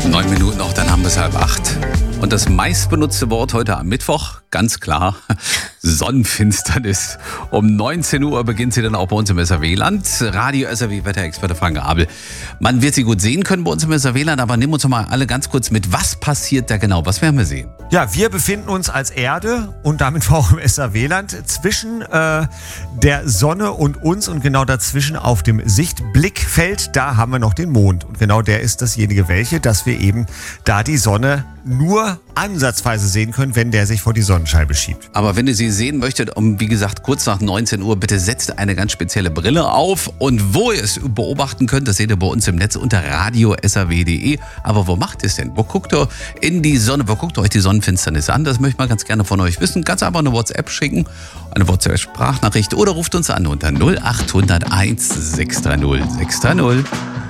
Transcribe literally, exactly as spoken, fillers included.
Neun Minuten noch, dann haben wir es halb acht. Und das meistbenutzte Wort heute am Mittwoch, ganz klar, Sonnenfinsternis. Um neunzehn Uhr beginnt sie dann auch bei uns im S R W-Land. Radio S R W-Wetterexperte Frank Abel. Man wird sie gut sehen können bei uns im S R W-Land, aber nimm uns doch mal alle ganz kurz mit. Was passiert da genau? Was werden wir sehen? Ja, wir befinden uns als Erde und damit auch im S R W-Land zwischen äh, der Sonne und uns und genau dazwischen auf dem Sichtblickfeld, da haben wir noch den Mond. Und genau der ist dasjenige welche, dass wir eben da die Sonne nur ansatzweise sehen können, wenn der sich vor die Sonnenscheibe schiebt. Aber wenn ihr sie sehen möchtet, um wie gesagt kurz nach neunzehn Uhr, bitte setzt eine ganz spezielle Brille auf. Und wo ihr es beobachten könnt, das seht ihr bei uns im Netz unter radio punkt s r w punkt d e. Aber wo macht ihr es denn? Wo guckt ihr in die Sonne? Wo guckt ihr euch die Sonnenfinsternis an? Das möchte ich mal ganz gerne von euch wissen. Ganz einfach eine WhatsApp schicken, eine WhatsApp-Sprachnachricht oder ruft uns an unter null acht hundert eins sechs drei null sechs drei null.